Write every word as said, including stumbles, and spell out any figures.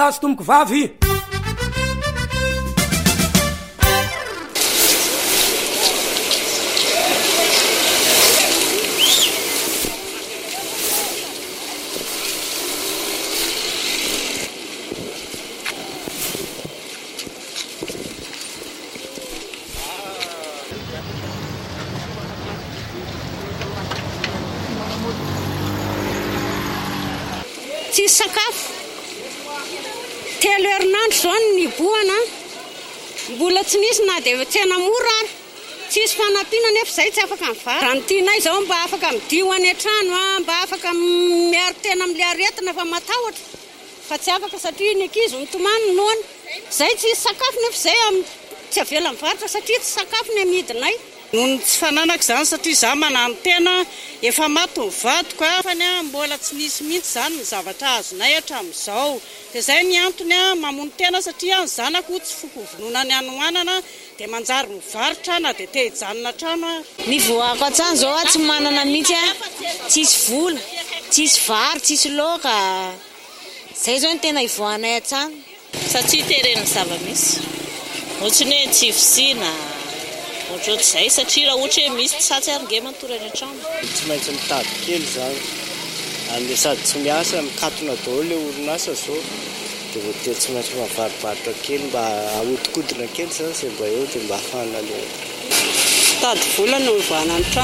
lazo tomoko vavy. Tsisy sakafo telo herinandro zao ny boana, mbola tsy nisy na dia tsena mora ary tsisy fanampiana nefa izay tsy afaka mivary. Raha ny tianay izao mba afaka midio any an-trano, mba afaka miaro tena amin'ilay aretina fa matahotra, fa tsy afaka satria ny ankizy mitomany noana. Izay tsisy sakafo nefa izay tsy avela mivarotra satria tsy sakafo ny amidinay. Noho tsy fananako izany satria izaho manano tena efa maty ny vadiko fa ny mbola tsy nisy mihitsy izany ny zavatra azonay hatramin'izao. Dia izay ny antony mamono tena satria ny zanako tsy foko vononany anohanana dia manjary mivarotra na dia te hijanona trano. Ny voako an-trano izao tsy manana mihitsy, tsisy vola, tsisy vary, tsisy laoka. Izay izao ny tena ivoahanay an-trano. Satria teren'ny zava-misy, ohatrany hoe tsy fisiana, ohatr'izay satria raha ohatra hoe misy tsatsy ary nge matory any an-trano. Tsy maintsy mitady kely izany, amin'ny sady tsy miasa, mikatona daholo ilay orinasa zao, dia voatery tsy maintsy mavarobarotra kely mba ahodikodina kely izany izay mba eo dia mba hafana ilay Tady vola no ivoahana ny trano.